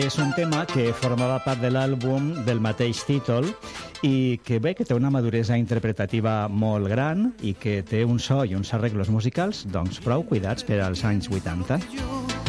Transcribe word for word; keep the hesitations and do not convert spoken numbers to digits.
És un tema que formava part de l'àlbum del mateix títol i que bé, que té una maduresa interpretativa molt gran i que té un so i uns arreglos musicals doncs prou cuidats per als anys vuitanta.